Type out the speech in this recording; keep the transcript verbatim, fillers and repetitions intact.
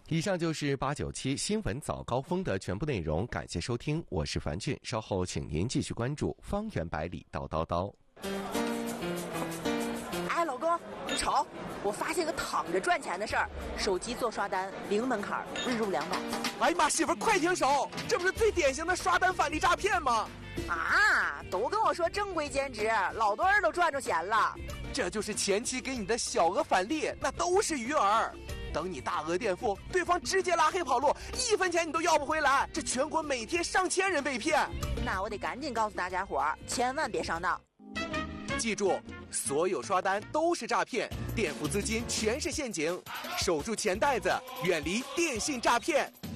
以上就是八九七新闻早高峰的全部内容，感谢收听，我是樊俊，稍后请您继续关注方圆百里叨叨叨。 哎，老公，你瞅，我发现个躺着赚钱的事儿，手机做刷单零门槛，日入两百。 哎呀妈，媳妇儿快停手，这不是最典型的刷单返利诈骗吗？ 啊，都跟我说正规兼职，老多人都赚着钱了。 这就是前期给你的小额返利，那都是鱼饵。等你大额垫付，对方直接拉黑跑路，一分钱你都要不回来。这全国每天上千人被骗， 那我得赶紧告诉大家伙儿，千万别上当。 记住，所有刷单都是诈骗，垫付资金全是陷阱，守住钱袋子，远离电信诈骗。